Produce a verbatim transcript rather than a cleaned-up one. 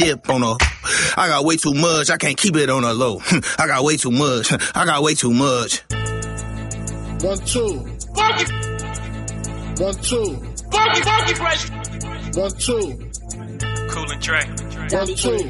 dip on a. I got way too much, I can't keep it on a low. I got way too much, I got way too much. One, two. Funky. One, two. Funky, funky fresh. One, two. Cool and Dre. One, two.